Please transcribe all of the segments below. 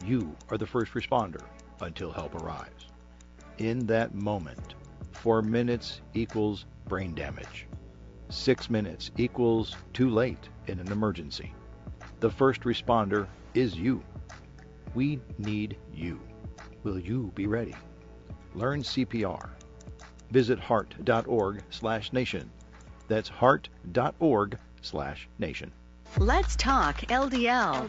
you are the first responder until help arrives. In that moment, 4 minutes equals brain damage. 6 minutes equals too late in an emergency. The first responder is you. We need you. Will you be ready? Learn CPR. Visit heart.org/nation. That's heart.org/nation. Let's talk LDL,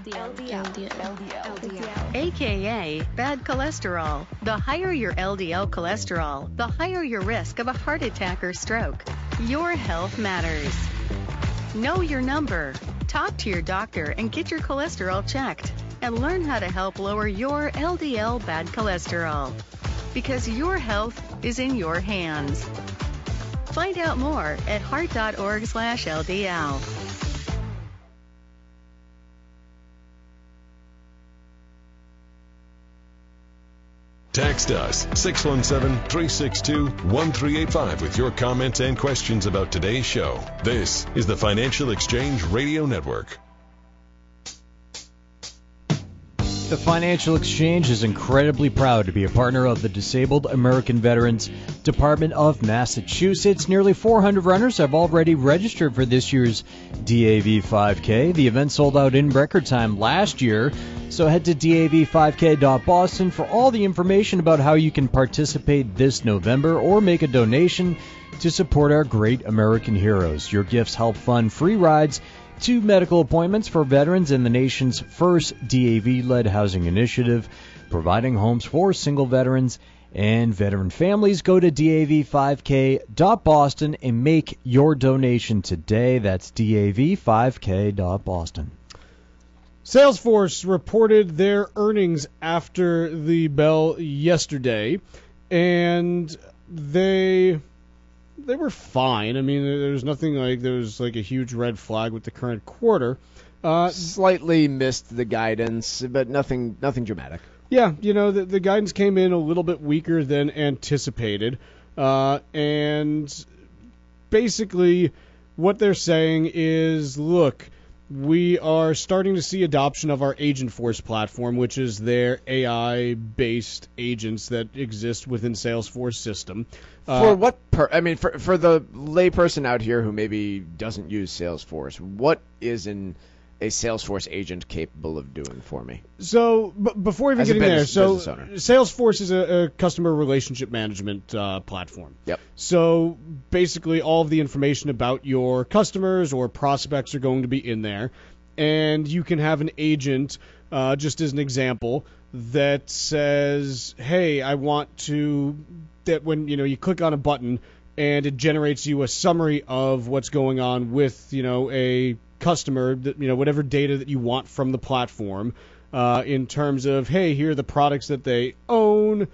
aka bad cholesterol. The higher your LDL cholesterol, the higher your risk of a heart attack or stroke. Your health matters. Know your number. Talk to your doctor and get your cholesterol checked. And learn how to help lower your LDL bad cholesterol. Because your health is in your hands. Find out more at heart.org/LDL. Text us 617-362-1385 with your comments and questions about today's show. This is the Financial Exchange Radio Network. The Financial Exchange is incredibly proud to be a partner of the Disabled American Veterans Department of Massachusetts. Nearly 400 runners have already registered for this year's DAV 5K. The event sold out in record time last year, so head to dav5k.boston for all the information about how you can participate this November or make a donation to support our great American heroes. Your gifts help fund free rides to medical appointments for veterans in the nation's first DAV-led housing initiative, providing homes for single veterans and veteran families. Go to dav5k.boston and make your donation today. That's dav5k.boston. Salesforce reported their earnings after the bell yesterday, and they were fine. I mean, there's nothing like there's like a huge red flag with the current quarter. Slightly missed the guidance, but nothing dramatic. Yeah, the guidance came in a little bit weaker than anticipated, and basically what they're saying is, look, we are starting to see adoption of our Agentforce platform, which is their AI-based agents that exist within Salesforce system. For what? For the layperson out here who maybe doesn't use Salesforce, what is a Salesforce agent capable of doing for me? So, before even getting there, Salesforce is a customer relationship management platform. Yep. So, basically, all of the information about your customers or prospects are going to be in there, and you can have an agent, just as an example, that says, hey, I want to, that when, you click on a button and it generates you a summary of what's going on with, a customer, that whatever data that you want from the platform, in terms of, hey, here are the products that they own,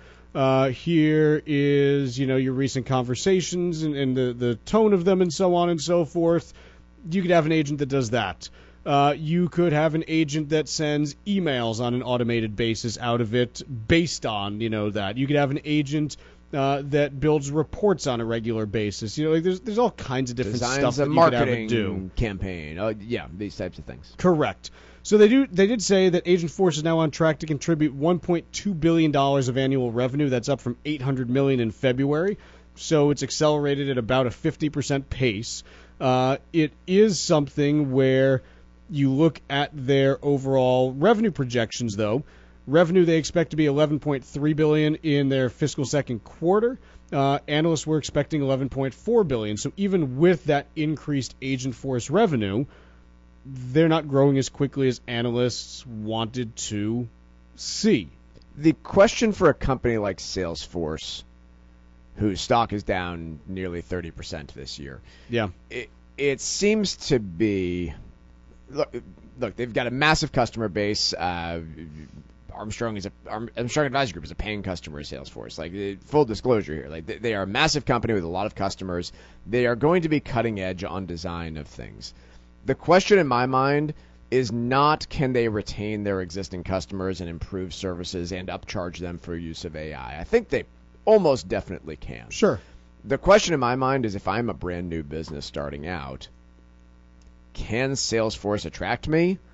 here is your recent conversations and the tone of them and so on and so forth. You could have an agent that does that. You could have an agent that sends emails on an automated basis out of it based on that. You could have an agent that builds reports on a regular basis. There's all kinds of different stuff that you could have it do. Marketing campaign. These types of things. Correct. So they did say that Agentforce is now on track to contribute $1.2 billion of annual revenue. That's up from $800 million in February. So it's accelerated at about a 50% pace. It is something where you look at their overall revenue projections, though. Revenue they expect to be $11.3 billion in their fiscal second quarter. Analysts were expecting $11.4 billion. So even with that increased Agentforce revenue, they're not growing as quickly as analysts wanted to see. The question for a company like Salesforce, whose stock is down nearly 30% this year, it seems to be, look, they've got a massive customer base. Armstrong Advisor Group is a paying customer of Salesforce. Full disclosure here, they are a massive company with a lot of customers. They are going to be cutting edge on design of things. The question in my mind is not can they retain their existing customers and improve services and upcharge them for use of AI. I think they almost definitely can. Sure. The question in my mind is if I'm a brand new business starting out, can Salesforce attract me?